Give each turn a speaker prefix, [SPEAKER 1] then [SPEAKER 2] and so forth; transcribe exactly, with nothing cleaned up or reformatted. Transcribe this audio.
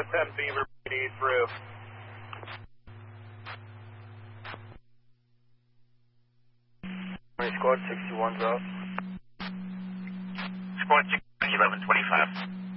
[SPEAKER 1] ten Beaver P D through.
[SPEAKER 2] Squad sixty-one's up.
[SPEAKER 3] Squad sixty-one, eleven twenty-five.